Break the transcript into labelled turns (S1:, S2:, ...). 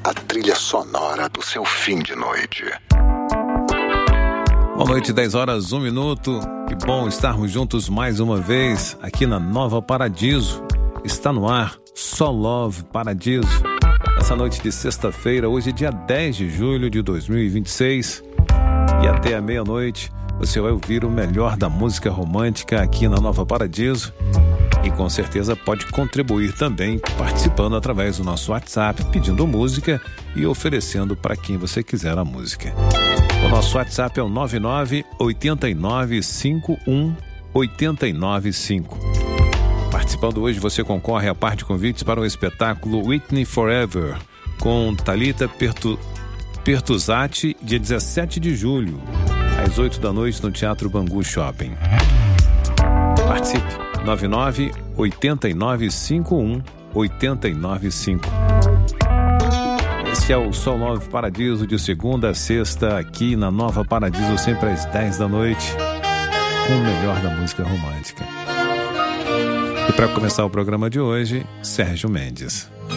S1: a trilha sonora do seu fim de noite.
S2: Boa noite, 10 horas, 1 minuto. Que bom estarmos juntos mais uma vez aqui na Nova Paradiso. Está no ar Só Love Paradiso. Essa noite de sexta-feira, hoje é dia 10 de julho de 2026. E até a meia-noite você vai ouvir o melhor da música romântica aqui na Nova Paradiso. E com certeza pode contribuir também participando através do nosso WhatsApp, pedindo música e oferecendo para quem você quiser a música. O nosso WhatsApp é o 998951-895. Participando hoje você concorre a par de convites para o espetáculo Whitney Forever com Thalita Pertuzati, dia 17 de julho, às 8 da noite no Teatro Bangu Shopping. Participe! 998951-895. Esse é o Só Love Paradiso de segunda a sexta aqui na Nova Paradiso, sempre às 10 da noite, com o melhor da música romântica. E para começar o programa de hoje, Sérgio Mendes.